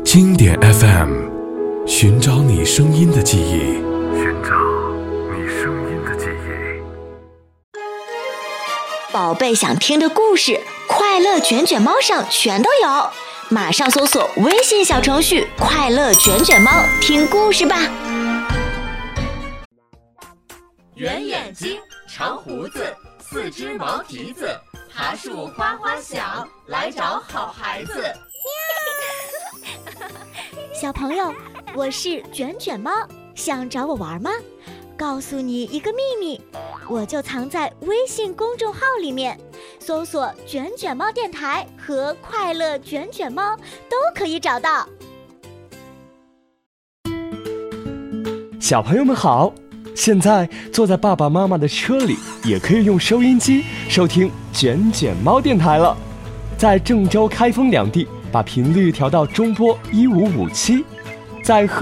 经典 FM， 寻找你声音的记忆，寻找你声音的记忆。 宝贝想听的故事，快乐卷卷猫上全都有，马上搜索微信小程序快乐卷卷猫听故事吧。 圆眼睛，长胡子，四只毛蹄子，爬树花花小，来找好孩子。 小朋友，我是卷卷猫，想找我玩吗？告诉你一个秘密，我就藏在微信公众号里面，搜索卷卷猫电台和快乐卷卷猫都可以找到。 小朋友们好，现在坐在爸爸妈妈的车里，也可以用收音机收听卷卷猫电台了。在郑州、开封两地，把频率调到中波1557，在